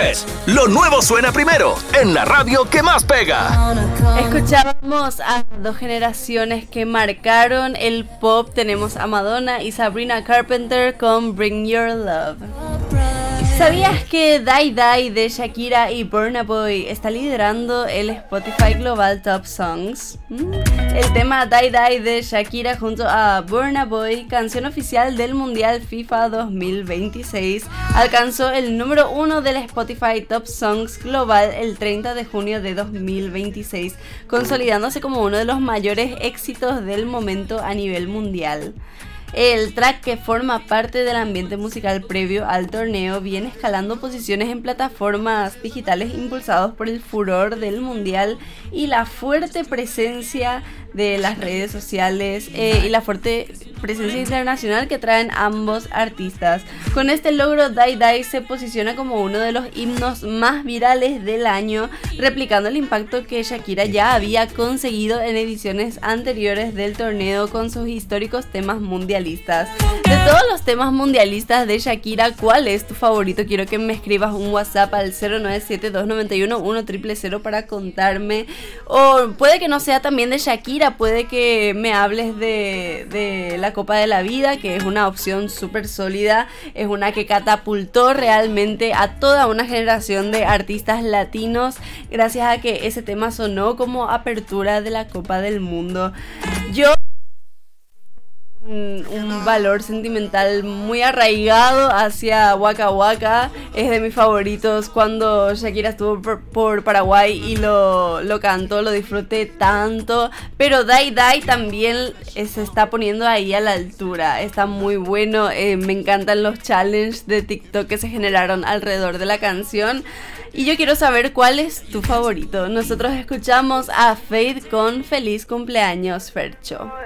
3. Lo nuevo suena primero en la radio que más pega. Escuchábamos a dos generaciones que marcaron el pop. Tenemos a Madonna y Sabrina Carpenter con Bring Your Love. ¿Sabías que Die Die de Shakira y Burna Boy está liderando el Spotify Global Top Songs? El tema Die Die de Shakira junto a Burna Boy, canción oficial del Mundial FIFA 2026, alcanzó el número 1 del Spotify Top Songs Global el 30 de junio de 2026, consolidándose como uno de los mayores éxitos del momento a nivel mundial. El track, que forma parte del ambiente musical previo al torneo, viene escalando posiciones en plataformas digitales impulsados por el furor del mundial y la fuerte presencia de las redes sociales y la fuerte presencia internacional que traen ambos artistas. Con este logro, Die Die se posiciona como uno de los himnos más virales del año, replicando el impacto que Shakira ya había conseguido en ediciones anteriores del torneo con sus históricos temas mundialistas. De todos los temas mundialistas de Shakira, ¿cuál es tu favorito? Quiero que me escribas un WhatsApp al 097-291-1000 para contarme. O puede que no sea también de Shakira, puede que me hables de la Copa de la Vida, que es una opción súper sólida, es una que catapultó realmente a toda una generación de artistas latinos gracias a que ese tema sonó como apertura de la Copa del Mundo. Yo un valor sentimental muy arraigado hacia Waka Waka, es de mis favoritos. Cuando Shakira estuvo por Paraguay y lo cantó, lo disfruté tanto, pero Die Die también se está poniendo ahí a la altura, está muy bueno. Me encantan los challenges de TikTok que se generaron alrededor de la canción. Y yo quiero saber cuál es tu favorito. Nosotros escuchamos a Fade con Feliz Cumpleaños, Fercho.